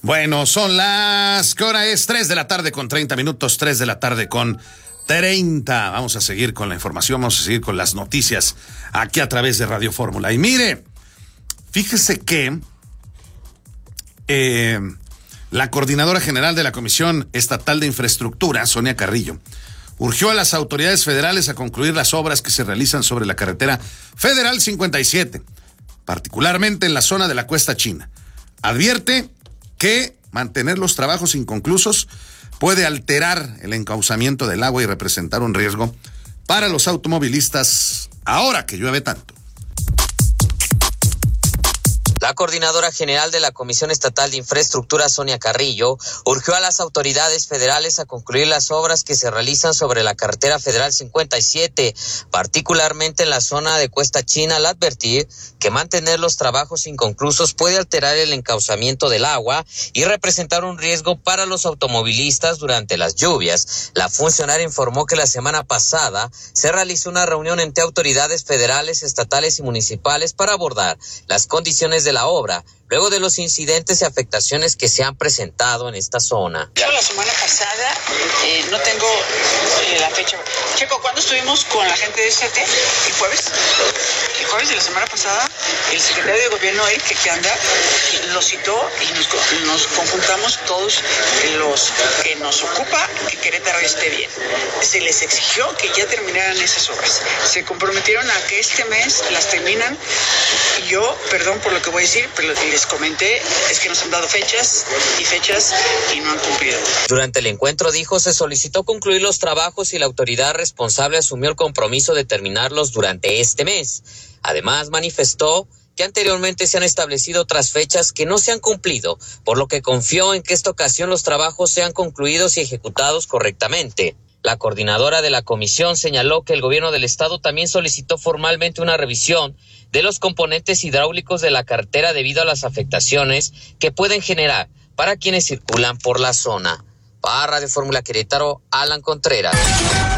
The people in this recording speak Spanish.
Bueno, son las... ¿Qué hora es? 3 de la tarde con 30 minutos, 3 de la tarde con 30. Vamos a seguir con la información, vamos a seguir con las noticias aquí a través de Radio Fórmula. Y mire, fíjese que la coordinadora general de la Comisión Estatal de Infraestructura, Sonia Carrillo, urgió a las autoridades federales a concluir las obras que se realizan sobre la carretera Federal 57, particularmente en la zona de la Cuesta China. Advierte que mantener los trabajos inconclusos puede alterar el encauzamiento del agua y representar un riesgo para los automovilistas ahora que llueve tanto. La coordinadora general de la Comisión Estatal de Infraestructura, Sonia Carrillo, urgió a las autoridades federales a concluir las obras que se realizan sobre la carretera Federal 57, particularmente en la zona de Cuesta China, al advertir que mantener los trabajos inconclusos puede alterar el encauzamiento del agua y representar un riesgo para los automovilistas durante las lluvias. La funcionaria informó que la semana pasada se realizó una reunión entre autoridades federales, estatales y municipales para abordar las condiciones de la obra, luego de los incidentes y afectaciones que se han presentado en esta zona. La semana pasada, no tengo la fecha. Checo, ¿cuándo estuvimos con la gente de ST? ¿El jueves? El jueves de la semana pasada, el secretario de gobierno, Eric Quequeanda, lo citó y nos conjuntamos todos los que nos ocupa que Querétaro esté bien. Se les exigió que ya terminaran esas obras. Se comprometieron a que este mes las terminan. Y yo, perdón por lo que voy a decir, pero les comenté, es que nos han dado fechas y no han cumplido. Durante el encuentro, dijo, se solicitó concluir los trabajos y la autoridad responsable asumió el compromiso de terminarlos durante este mes. Además, manifestó que anteriormente se han establecido otras fechas que no se han cumplido, por lo que confió en que esta ocasión los trabajos sean concluidos y ejecutados correctamente. La coordinadora de la comisión señaló que el gobierno del estado también solicitó formalmente una revisión de los componentes hidráulicos de la carretera debido a las afectaciones que pueden generar para quienes circulan por la zona. Para Radio Fórmula Querétaro, Alan Contreras.